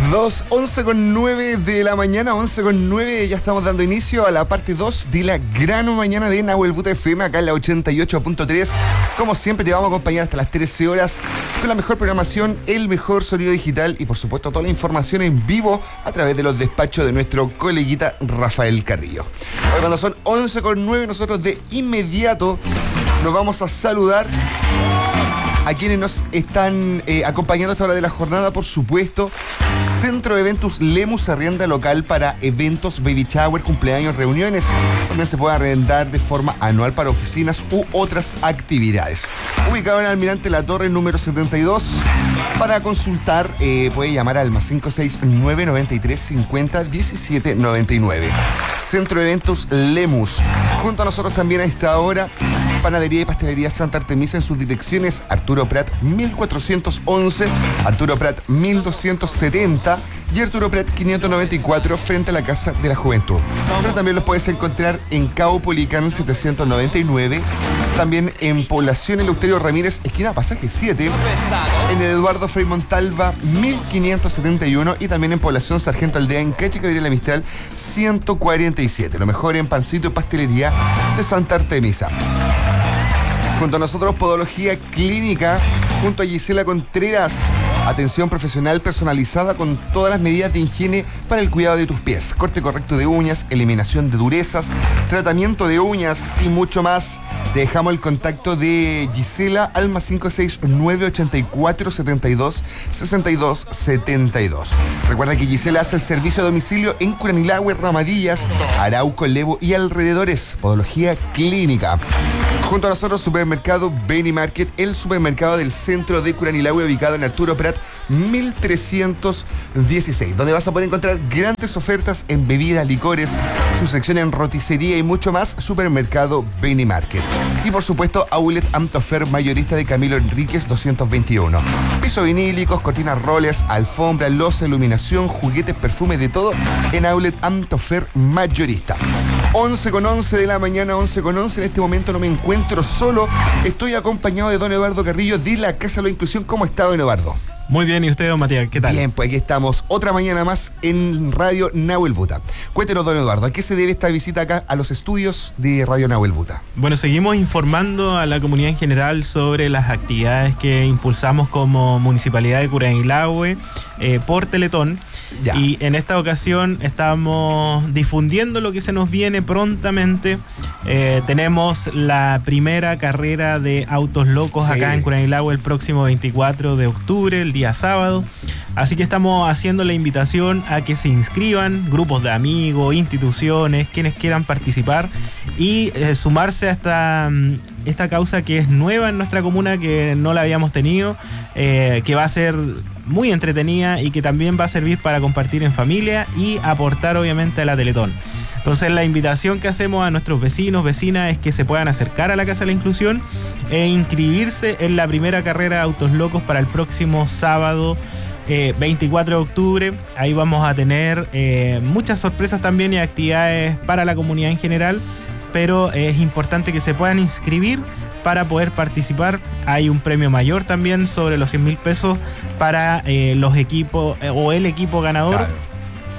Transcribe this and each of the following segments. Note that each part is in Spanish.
11:09 de la mañana, 11:09, ya estamos dando inicio a la parte 2 de la gran mañana de Nahuel Buta FM, acá en la 88.3. Como siempre te vamos a acompañar hasta las 13 horas con la mejor programación, el mejor sonido digital y por supuesto toda la información en vivo a través de los despachos de nuestro coleguita Rafael Carrillo. Hoy cuando son 11:09 nosotros de inmediato nos vamos a saludar a quienes nos están acompañando a esta hora de la jornada, por supuesto. Centro de Eventos Lemus arrienda local para eventos, baby shower, cumpleaños, reuniones. También se puede arrendar de forma anual para oficinas u otras actividades. Ubicado en Almirante La Torre, número 72. Para consultar, puede llamar al +569 93 50 17 99. Centro de Eventos Lemus. Junto a nosotros también a esta hora, Panadería y Pastelería Santa Artemisa en sus direcciones Arturo Prat 1411, Arturo Prat 1270 y Arturo Prat 594 frente a la Casa de la Juventud. Pero también los puedes encontrar en Caupolicán 799, también en Población Eleuterio Ramírez, esquina Pasaje 7, en Eduardo Frei Montalva 1571 y también en Población Sargento Aldea en Cache Gabriela Mistral 147. Lo mejor en pancito y pastelería de Santa Artemisa. Junto a nosotros, Podología Clínica, junto a Gisela Contreras. Atención profesional personalizada con todas las medidas de higiene para el cuidado de tus pies. Corte correcto de uñas, eliminación de durezas, tratamiento de uñas y mucho más. Te dejamos el contacto de Gisela al +569 84 72 62 72. Recuerda que Gisela hace el servicio a domicilio en Curanilahue, Ramadillas, Arauco, Levo y alrededores. Podología Clínica. Junto a nosotros, Supermercado Beni Market, el supermercado del centro de Curanilahue, ubicado en Arturo Prat 1316, donde vas a poder encontrar grandes ofertas en bebidas, licores, su sección en roticería y mucho más. Supermercado Beni Market. Y por supuesto, Outlet Amtofer, mayorista de Camilo Enríquez 221. Pisos vinílicos, cortinas rollers, alfombra, loza, iluminación, juguetes, perfumes, de todo en Outlet Amtofer, mayorista. 11:11 de la mañana, 11:11. En este momento no me encuentro solo, estoy acompañado de don Eduardo Carrillo de la Casa de la Inclusión. ¿Cómo está, don Eduardo? Muy bien, ¿y usted, don Matías? ¿Qué tal? Bien, pues aquí estamos otra mañana más en Radio Nahuel Buta. Cuéntenos, don Eduardo, ¿a qué se debe esta visita acá a los estudios de Radio Nahuel Buta? Bueno, seguimos informando a la comunidad en general sobre las actividades que impulsamos como Municipalidad de Curanilahue por Teletón. Ya. Y en esta ocasión estamos difundiendo lo que se nos viene prontamente. Tenemos la primera carrera de autos locos acá en Curanilahue el próximo 24 de octubre, el día sábado. Así que estamos haciendo la invitación a que se inscriban grupos de amigos, instituciones, quienes quieran participar y sumarse a esta causa que es nueva en nuestra comuna, que no la habíamos tenido, que va a ser muy entretenida y que también va a servir para compartir en familia y aportar obviamente a la Teletón. Entonces la invitación que hacemos a nuestros vecinos, vecinas, es que se puedan acercar a la Casa de la Inclusión e inscribirse en la primera carrera de autos locos para el próximo sábado 24 de octubre. Ahí vamos a tener muchas sorpresas también y actividades para la comunidad en general, pero es importante que se puedan inscribir para poder participar. Hay un premio mayor también sobre los 100.000 pesos para los equipos o el equipo ganador. Claro.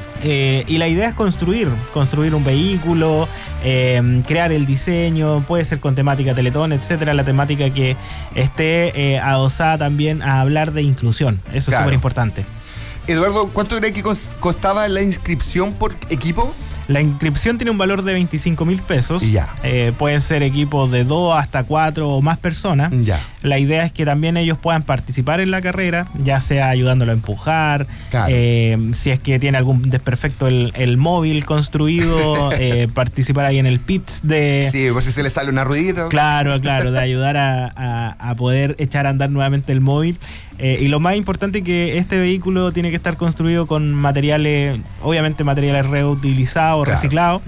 Y la idea es construir un vehículo, crear el diseño, puede ser con temática Teletón, etcétera, la temática que esté adosada también a hablar de inclusión. Eso es súper importante. Eduardo, ¿cuánto cree que costaba la inscripción por equipo? La inscripción tiene un valor de 25.000 pesos. Ya. Pueden ser equipos de 2 hasta 4 o más personas. Ya. La idea es que también ellos puedan participar en la carrera, ya sea ayudándolo a empujar, claro. Si es que tiene algún desperfecto el móvil construido, participar ahí en el pits de... Sí, por si se le sale una ruedita. Claro, de ayudar a poder echar a andar nuevamente el móvil. Y lo más importante es que este vehículo tiene que estar construido con materiales, obviamente materiales reutilizados, claro, reciclados,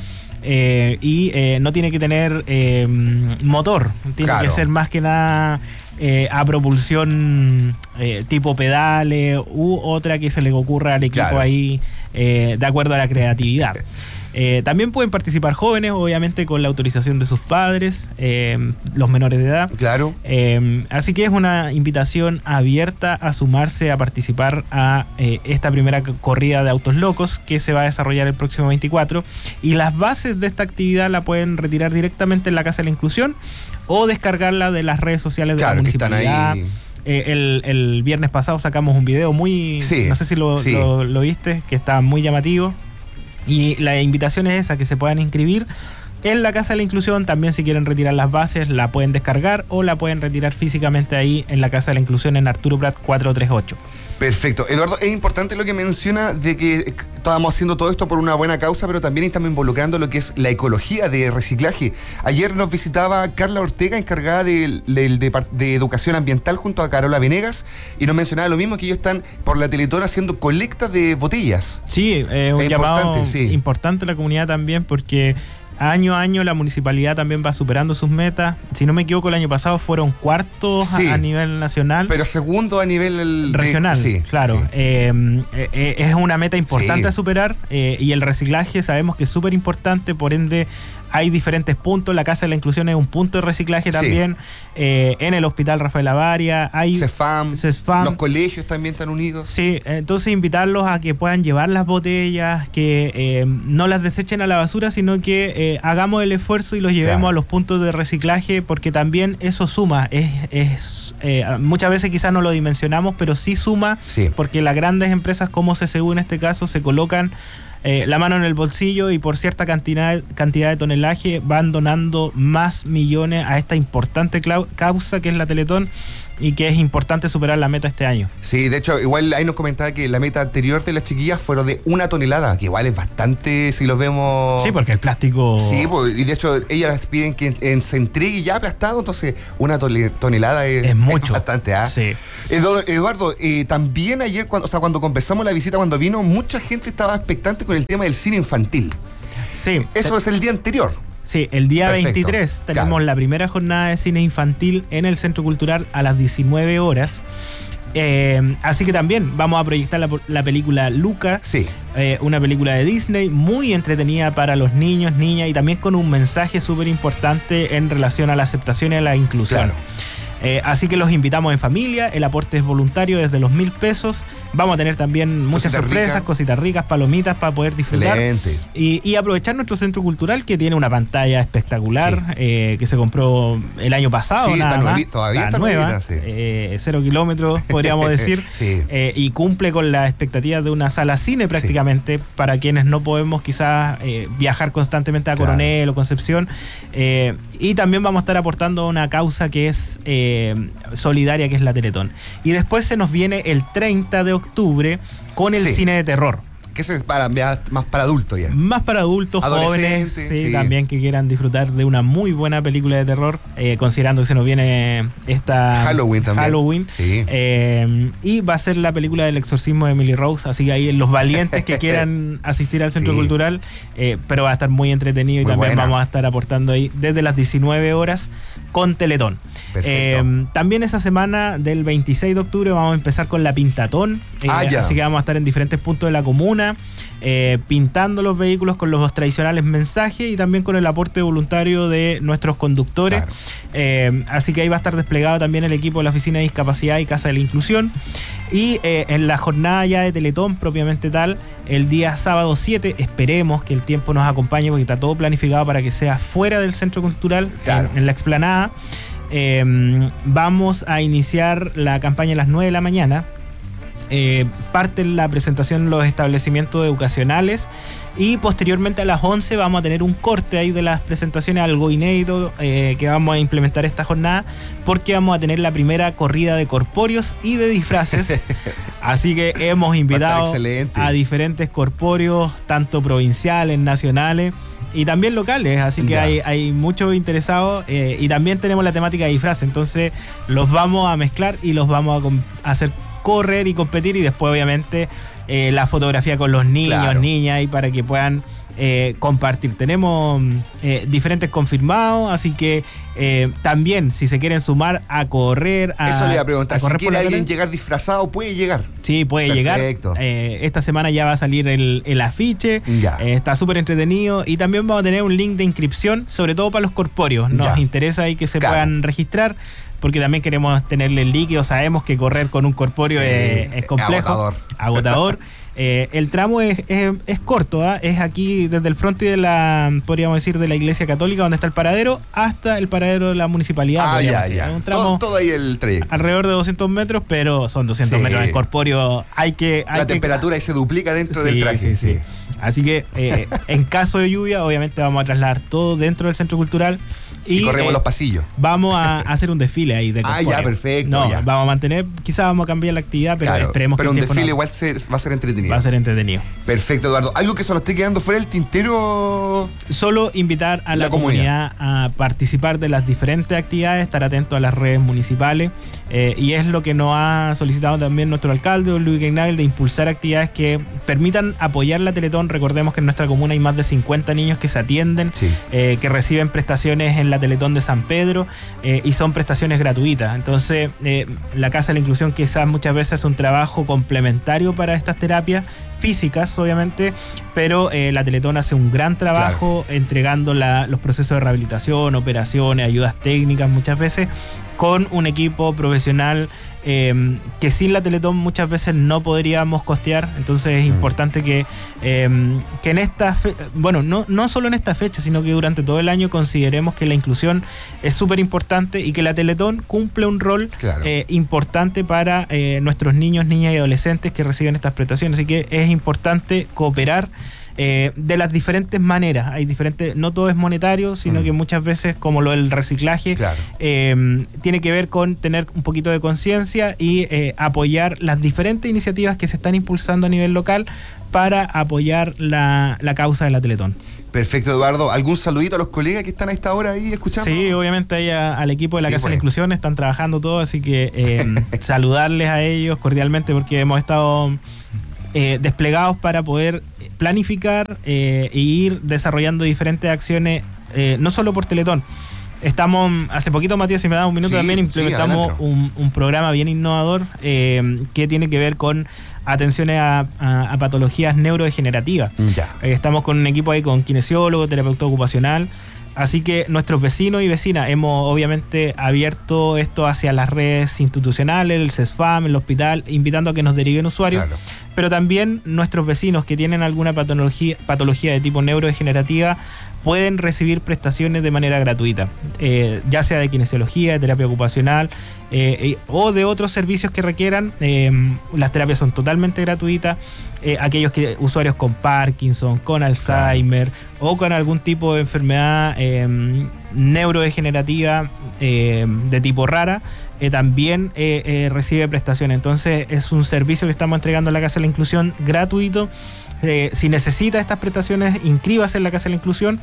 y no tiene que tener motor, tiene claro, que ser más que nada a propulsión tipo pedales u otra que se le ocurra al equipo, claro, ahí de acuerdo a la creatividad. También pueden participar jóvenes, obviamente con la autorización de sus padres, los menores de edad. Claro. Así que es una invitación abierta a sumarse a participar a esta primera corrida de autos locos que se va a desarrollar el próximo 24. Y las bases de esta actividad la pueden retirar directamente en la Casa de la Inclusión o descargarla de las redes sociales de la municipalidad. Que están ahí. El viernes pasado sacamos un video muy, no sé si lo viste, que está muy llamativo, y la invitación es esa, que se puedan inscribir en la Casa de la Inclusión. También si quieren retirar las bases la pueden descargar o la pueden retirar físicamente ahí en la Casa de la Inclusión en Arturo Prat 438. Perfecto. Eduardo, es importante lo que menciona de que estábamos haciendo todo esto por una buena causa, pero también estamos involucrando lo que es la ecología de reciclaje. Ayer nos visitaba Carla Ortega, encargada de Educación Ambiental, junto a Carola Venegas, y nos mencionaba lo mismo, que ellos están por la Teletón haciendo colecta de botellas. Sí, un llamado importante a la comunidad también, porque año a año la municipalidad también va superando sus metas. Si no me equivoco, el año pasado fueron cuartos a nivel nacional. Pero segundo a nivel regional, claro. Sí. Es una meta importante a superar, y el reciclaje sabemos que es súper importante, por ende hay diferentes puntos. La Casa de la Inclusión es un punto de reciclaje también. En el Hospital Rafael Avaria hay CESFAM. Los colegios también están unidos. Sí, entonces invitarlos a que puedan llevar las botellas, que no las desechen a la basura, sino que hagamos el esfuerzo y los llevemos a los puntos de reciclaje, porque también eso suma. Muchas veces quizás no lo dimensionamos, pero sí suma, porque las grandes empresas como CSU en este caso se colocan la mano en el bolsillo y por cierta cantidad de tonelaje van donando más millones a esta importante causa que es la Teletón, y que es importante superar la meta este año. Sí, de hecho, igual ahí nos comentaba que la meta anterior de las chiquillas fueron de 1 tonelada, que igual es bastante si los vemos. Sí, porque el plástico. Sí, pues, y de hecho ellas piden que se entregue ya aplastado, entonces 1 tonelada es mucho. Es bastante, Sí. Eduardo, también ayer, cuando conversamos la visita, cuando vino, mucha gente estaba expectante con el tema del cine infantil. Sí. Eso es el día anterior. Sí, el día 23 tenemos la primera jornada de cine infantil en el Centro Cultural a las 19 horas. Así que también vamos a proyectar la película Luca, una película de Disney muy entretenida para los niños, niñas, y también con un mensaje súper importante en relación a la aceptación y a la inclusión. Claro. Así que los invitamos en familia, el aporte es voluntario desde los 1.000 pesos. Vamos a tener también muchas sorpresas, cositas ricas, palomitas para poder disfrutar. Excelente. Y aprovechar nuestro centro cultural, que tiene una pantalla espectacular, que se compró el año pasado. Todavía está nueva. 0 kilómetros, podríamos decir. Y cumple con las expectativas de una sala cine prácticamente, para quienes no podemos quizás viajar constantemente a Coronel o Concepción. Y también vamos a estar aportando a una causa que es solidaria, que es la Teletón. Y después se nos viene el 30 de octubre con el cine de terror. Que eso es más para adultos ya. Más para adultos, jóvenes, también que quieran disfrutar de una muy buena película de terror, considerando que se nos viene esta Halloween. Y va a ser la película del exorcismo de Emily Rose, así que ahí los valientes que quieran asistir al Centro Cultural, pero va a estar muy entretenido, y también vamos a estar aportando ahí desde las 19 horas con Teletón. También esa semana del 26 de octubre vamos a empezar con la Pintatón, así que vamos a estar en diferentes puntos de la comuna, pintando los vehículos con los tradicionales mensajes y también con el aporte voluntario de nuestros conductores. Así que ahí va a estar desplegado también el equipo de la Oficina de Discapacidad y Casa de la Inclusión. Y en la jornada ya de Teletón propiamente tal, el día sábado 7, esperemos que el tiempo nos acompañe, porque está todo planificado para que sea fuera del Centro Cultural, en la explanada. Vamos a iniciar la campaña a las 9 de la mañana. Parte la presentación en los establecimientos educacionales, y posteriormente a las 11 vamos a tener un corte ahí de las presentaciones, algo inédito que vamos a implementar esta jornada, porque vamos a tener la primera corrida de corpóreos y de disfraces. Así que hemos invitado a diferentes corpóreos, tanto provinciales, nacionales y también locales, así que hay muchos interesados, y también tenemos la temática de disfraces, entonces los vamos a mezclar y los vamos a hacer correr y competir, y después obviamente la fotografía con los niños, niñas, y para que puedan compartir. Tenemos diferentes confirmados, así que también si se quieren sumar a correr, eso le iba a preguntar, si quiere alguien tele, llegar disfrazado, ¿puede llegar? Sí, puede llegar. Esta semana ya va a salir el afiche, está súper entretenido, y también vamos a tener un link de inscripción, sobre todo para los corpóreos. Nos interesa ahí que se puedan registrar, porque también queremos tenerle el líquido. Sabemos que correr con un corpóreo es complejo, agotador. El tramo es corto, es aquí desde el frente de la, podríamos decir, de la Iglesia Católica, donde está el paradero, hasta el paradero de la municipalidad. Es un tramo todo ahí el trayecto. Alrededor de 200 metros, pero son 200 metros en corpóreo. La temperatura ahí se duplica dentro del traje. Sí. Así que en caso de lluvia, obviamente vamos a trasladar todo dentro del Centro Cultural. Y corremos los pasillos. Vamos a hacer un desfile ahí de corpóreo. Ya, perfecto. Vamos a mantener, quizás vamos a cambiar la actividad, pero esperemos que un desfile igual va a ser entretenido. Va a ser entretenido. Perfecto, Eduardo. ¿Algo que se nos esté quedando fuera del tintero? Solo invitar a la comunidad a participar de las diferentes actividades, estar atento a las redes municipales, y es lo que nos ha solicitado también nuestro alcalde, Luis Guignagel, de impulsar actividades que permitan apoyar la Teletón. Recordemos que en nuestra comuna hay más de 50 niños que se atienden, que reciben prestaciones en la Teletón de San Pedro, y son prestaciones gratuitas. Entonces, la Casa de la Inclusión quizás muchas veces es un trabajo complementario para estas terapias físicas, obviamente, pero la Teletón hace un gran trabajo entregando los procesos de rehabilitación, operaciones, ayudas técnicas muchas veces, con un equipo profesional que sin la Teletón muchas veces no podríamos costear. Entonces es importante que en esta no solo en esta fecha, sino que durante todo el año consideremos que la inclusión es súper importante y que la Teletón cumple un rol importante para nuestros niños, niñas y adolescentes que reciben estas prestaciones. Así que es importante cooperar de las diferentes maneras. Hay diferentes, no todo es monetario, sino que muchas veces, como lo del reciclaje, tiene que ver con tener un poquito de conciencia y apoyar las diferentes iniciativas que se están impulsando a nivel local para apoyar la causa de la Teletón. Perfecto, Eduardo. ¿Algún saludito a los colegas que están a esta hora ahí escuchando? Sí, obviamente ahí al equipo de la Casa de la Inclusión, están trabajando todos, así que saludarles a ellos cordialmente, porque hemos estado desplegados para poder planificar e ir desarrollando diferentes acciones, no solo por Teletón. Hace poquito, Matías, si me da un minuto, también implementamos un programa bien innovador que tiene que ver con atenciones a patologías neurodegenerativas. Estamos con un equipo ahí con kinesiólogo, terapeuta ocupacional. Así que nuestros vecinos y vecinas hemos obviamente abierto esto hacia las redes institucionales, el CESFAM, el hospital, invitando a que nos deriven usuarios. Pero también nuestros vecinos que tienen alguna patología de tipo neurodegenerativa pueden recibir prestaciones de manera gratuita, ya sea de kinesiología, de terapia ocupacional o de otros servicios que requieran. Las terapias son totalmente gratuitas. Aquellos usuarios con Parkinson, con Alzheimer o con algún tipo de enfermedad neurodegenerativa de tipo rara, también recibe prestaciones. Entonces es un servicio que estamos entregando en la Casa de la Inclusión gratuito. Si necesita estas prestaciones, inscríbase en la Casa de la Inclusión,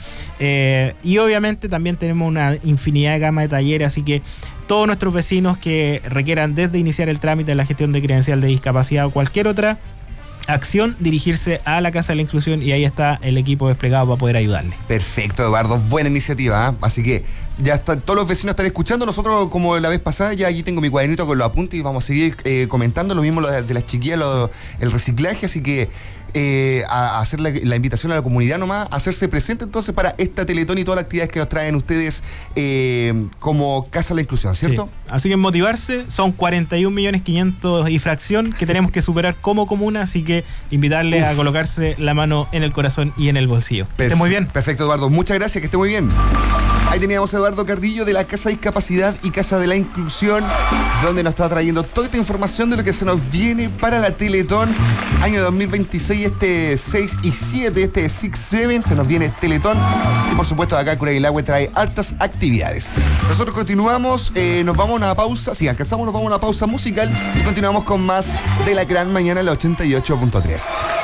y obviamente también tenemos una infinidad de gama de talleres, así que todos nuestros vecinos que requieran, desde iniciar el trámite de la gestión de credencial de discapacidad o cualquier otra acción, dirigirse a la Casa de la Inclusión, y ahí está el equipo desplegado para poder ayudarle. Perfecto, Eduardo, buena iniciativa, así que ya está, todos los vecinos están escuchando. Nosotros, como la vez pasada, ya allí tengo mi cuadernito con los apuntes y vamos a seguir comentando lo mismo de las chiquillas, el reciclaje, así que a hacer la invitación a la comunidad nomás, a hacerse presente entonces para esta Teletón y todas las actividades que nos traen ustedes como Casa de la Inclusión, ¿cierto? Sí. Así que motivarse, son 41.500.000 y fracción que tenemos que superar como comuna, así que invitarles a colocarse la mano en el corazón y en el bolsillo. Que esté muy bien. Perfecto, Eduardo, muchas gracias, que esté muy bien. Ahí teníamos a Eduardo Carrillo de la Casa de Discapacidad y Casa de la Inclusión, donde nos está trayendo toda esta información de lo que se nos viene para la Teletón año 2026, este 6 y 7, este 6-7, se nos viene Teletón, y por supuesto acá Curayilahue trae altas actividades. Nosotros continuamos, nos vamos a una pausa, si alcanzamos nos vamos a una pausa musical y continuamos con más de La Gran Mañana, la 88.3.